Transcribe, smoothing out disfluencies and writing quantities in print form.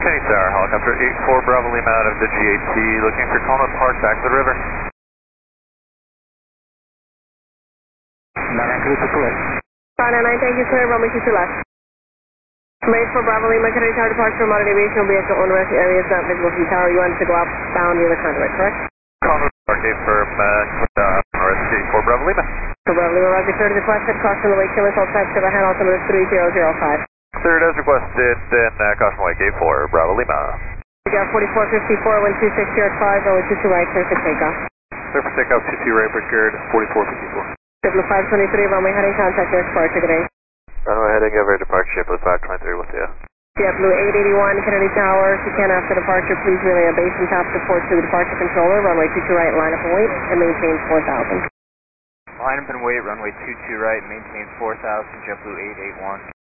Kenny Tower, helicopter 84 Bravo Lima out of the GAT, looking for Coleman Park back to the river. China 9, thank you sir, runway 22 left. Made for Bravo Lima, Kenny Tower departure from modern aviation will be at the on-rest areas not visible from tower. You want to go outbound near the conduit, correct? Coleman Park, firm, RS 84 Bravo Lima. So Bravo Lima, Roger, third is requested, caution the wake, killing all types of hand, altimeter 3005. Third as requested, then caution wake 84 Bravo Lima. We got 4454, wind 26 here at 5, runway 22 right, clear for takeoff. Clear for takeoff, 22 right, Brickyard, 4454. JetBlue 523, runway heading, contact near departure, good day. Runway heading over departure, JetBlue 523 with you. JetBlue 881, Kennedy Tower, if you can after departure, please relay a base and top support to the departure controller, runway 22 right, line up and wait, and maintain 4000. Line up and wait, runway 22 right, maintain 4000, JetBlue 881.